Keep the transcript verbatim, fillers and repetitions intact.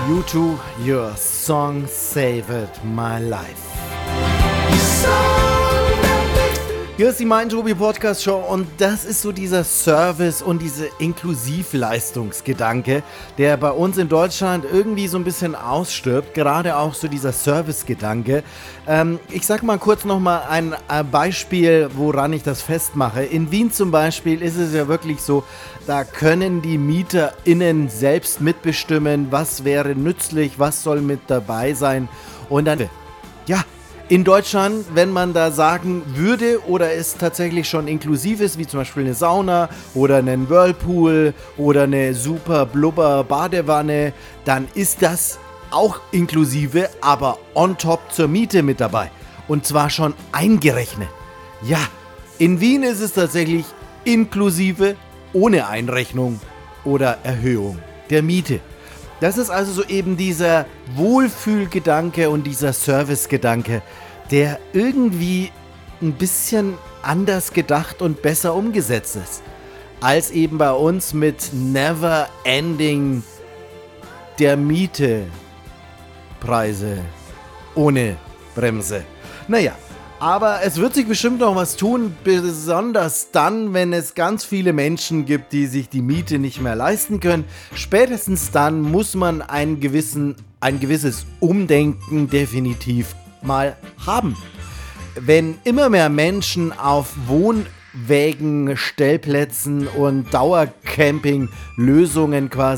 U zwei, your song saved my life. Hier ist die Mein Tobi Podcast Show und das ist so dieser Service und diese Inklusivleistungsgedanke, der bei uns in Deutschland irgendwie so ein bisschen ausstirbt, gerade auch so dieser Servicegedanke. Ähm, ich sag mal kurz nochmal ein äh, Beispiel, woran ich das festmache. In Wien zum Beispiel ist es ja wirklich so, da können die MieterInnen selbst mitbestimmen, was wäre nützlich, was soll mit dabei sein und dann, ja, in Deutschland, wenn man da sagen würde oder es tatsächlich schon inklusiv ist, wie zum Beispiel eine Sauna oder einen Whirlpool oder eine super blubber Badewanne, dann ist das auch inklusive, aber on top zur Miete mit dabei. Und zwar schon eingerechnet. Ja, in Wien ist es tatsächlich inklusive ohne Einrechnung oder Erhöhung der Miete. Das ist also so eben dieser Wohlfühlgedanke und dieser Servicegedanke, der irgendwie ein bisschen anders gedacht und besser umgesetzt ist, als eben bei uns mit Never Ending der Miete Preise ohne Bremse. Naja, aber es wird sich bestimmt noch was tun, besonders dann, wenn es ganz viele Menschen gibt, die sich die Miete nicht mehr leisten können. Spätestens dann muss man einen gewissen, ein gewisses Umdenken definitiv mal haben. Wenn immer mehr Menschen auf Wohnwägen, Stellplätzen und Dauercamping-Lösungen quasi